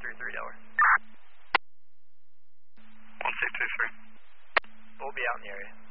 1633 Delaware. 1623. We'll be out in the area.